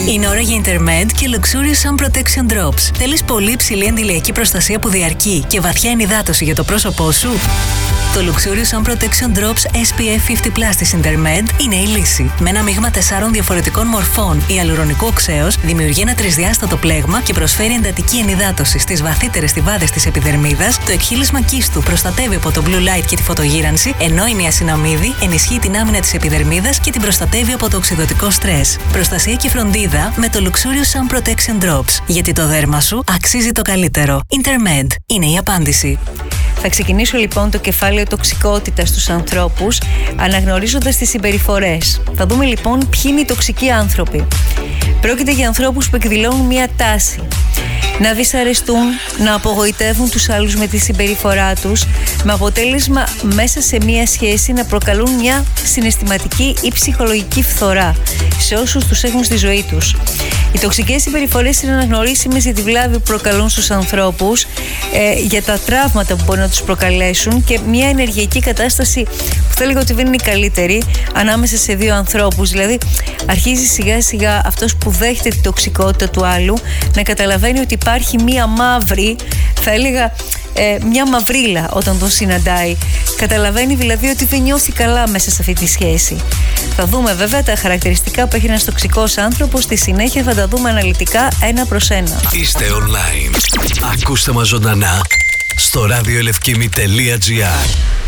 Είναι ώρα για Intermed και Luxurious Sun Protection Drops. Θέλεις πολύ υψηλή αντιλιακή προστασία που διαρκεί και βαθιά ενυδάτωση για το πρόσωπό σου? Το Luxurious Sun Protection Drops SPF 50+ της Intermed είναι η λύση. Με ένα μείγμα 4 διαφορετικών μορφών ιαλουρονικού οξέως δημιουργεί ένα τρισδιάστατο πλέγμα και προσφέρει εντατική ενυδάτωση στις βαθύτερες στιβάδες της επιδερμίδας. Το εκχύλισμα κίστου προστατεύει από το blue light και τη φωτογύρανση, ενώ η νιασιναμίδη ενισχύει την άμυνα της επιδερμίδας και την προστατεύει από το οξυδωτικό στρες. Προστασία και φροντίδα με το Luxurious Sun Protection Drops. Γιατί το δέρμα σου αξίζει το καλύτερο. Intermed είναι η απάντηση. Θα ξεκινήσω λοιπόν το κεφάλαιο τοξικότητας στους ανθρώπους, αναγνωρίζοντας τις συμπεριφορές. Θα δούμε λοιπόν ποιοι είναι οι τοξικοί άνθρωποι. Πρόκειται για ανθρώπους που εκδηλώνουν μια τάση να δυσαρεστούν, να απογοητεύουν τους άλλους με τη συμπεριφορά τους, με αποτέλεσμα μέσα σε μια σχέση να προκαλούν μια συναισθηματική ή ψυχολογική φθορά σε όσους τους έχουν στη ζωή τους. Οι τοξικές συμπεριφορές είναι αναγνωρίσιμες για τη βλάβη που προκαλούν στους ανθρώπους, για τα τραύματα που μπορεί να τους προκαλέσουν και μια ενεργειακή κατάσταση που θα έλεγα ότι δεν είναι η καλύτερη ανάμεσα σε δύο ανθρώπους. Δηλαδή αρχίζει σιγά σιγά αυτός που δέχεται τη τοξικότητα του άλλου να καταλαβαίνει ότι υπάρχει μια μαύρη, θα έλεγα μια μαυρίλα όταν τον συναντάει. Καταλαβαίνει δηλαδή ότι δεν νιώθει καλά μέσα σε αυτή τη σχέση. Θα δούμε βέβαια τα χαρακτηριστικά που έχει ένας τοξικός άνθρωπος. Στη συνέχεια θα τα δούμε αναλυτικά ένα προς ένα. Είστε online. Ακούστε μας ζωντανά στο radioelefkimi.gr.